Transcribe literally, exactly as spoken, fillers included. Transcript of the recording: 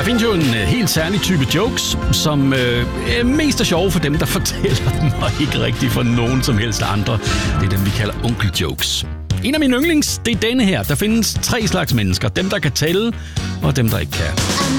findes jo en øh, helt særlig type jokes, som øh, er mest er sjove for dem, der fortæller dem, og ikke rigtig for nogen som helst andre. Det er dem, vi kalder onkeljokes. En af mine yndlings, det er denne her. Der findes tre slags mennesker. Dem, der kan tælle, og dem, der ikke kan.